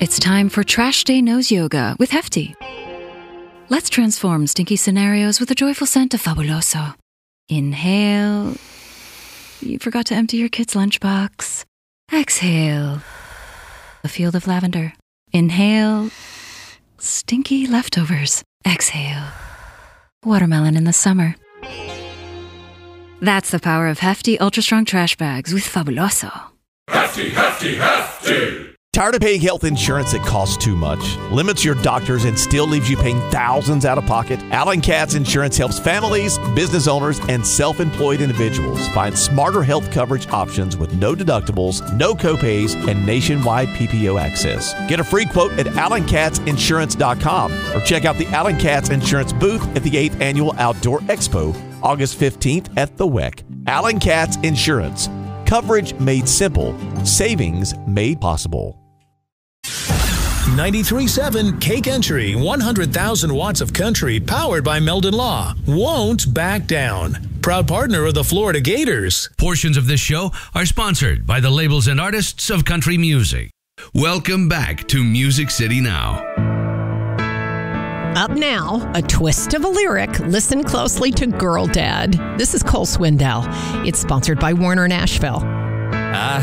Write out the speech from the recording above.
It's time for Trash Day Nose Yoga with Hefty. Let's transform stinky scenarios with a joyful scent of Fabuloso. Inhale. You forgot to empty your kid's lunchbox. Exhale. A field of lavender. Inhale. Stinky leftovers. Exhale. Watermelon in the summer. That's the power of Hefty Ultra Strong Trash Bags with Fabuloso. Hefty, hefty, hefty! Tired of paying health insurance that costs too much, limits your doctors, and still leaves you paying thousands out of pocket? Allen Katz Insurance helps families, business owners, and self-employed individuals find smarter health coverage options with no deductibles, no copays, and nationwide PPO access. Get a free quote at AllenKatzInsurance.com or check out the Allen Katz Insurance booth at the 8th Annual Outdoor Expo, August 15th at the WEC. Allen Katz Insurance. Coverage made simple. Savings made possible. 93.7 Cake Entry, 100,000 watts of country powered by Meldon Law. Won't back down. Proud partner of the Florida Gators. Portions of this show are sponsored by the labels and artists of country music. Welcome back to Music City Now. Up now, a twist of a lyric. Listen closely to Girl Dad. This is Cole Swindell. It's sponsored by Warner Nashville. I